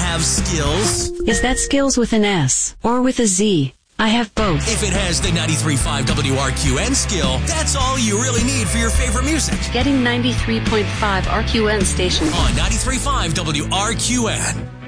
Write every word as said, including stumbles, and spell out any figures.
have skills. Is that skills with an S or with a Z? I have both. If it has the ninety-three point five W R Q N skill, that's all you really need for your favorite music. Getting ninety-three point five R Q N station on ninety-three point five W R Q N.